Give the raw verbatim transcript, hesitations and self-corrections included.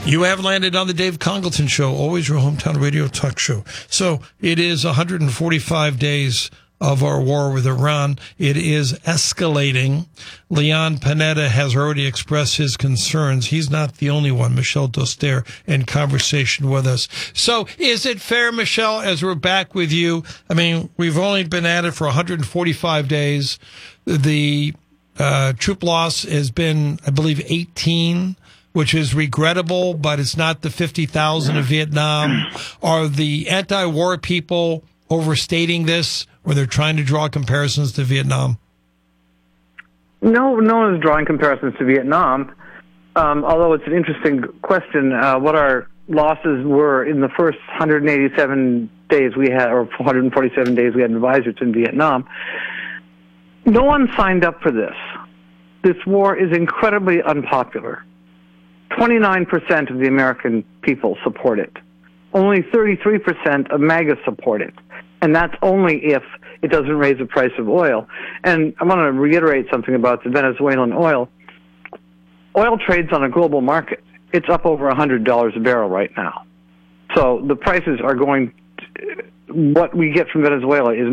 You have landed on the Dave Congleton Show, always your hometown radio talk show. So it is one hundred forty-five days of our war with Iran. It is escalating. Leon Panetta has already expressed his concerns. He's not the only one. Michelle Doster in conversation with us. So is it fair, Michelle, as we're back with you? I mean, we've only been at it for one hundred forty-five days. The uh, troop loss has been, I believe, eighteen, which is regrettable, but it's not the fifty thousand of Vietnam. Are the anti-war people overstating this, or they're trying to draw comparisons to Vietnam? No, no one is drawing comparisons to Vietnam, um, although it's an interesting question. Uh, what our losses were in the first one hundred eighty-seven days we had, or one hundred forty-seven days we had advisors in Vietnam. No one signed up for this. This war is incredibly unpopular. twenty-nine percent of the American people support it. Only thirty-three percent of MAGA support it. And that's only if it doesn't raise the price of oil. And I want to reiterate something about the Venezuelan oil. Oil trades on a global market. It's up over one hundred dollars a barrel right now. So the prices are going, to, what we get from Venezuela is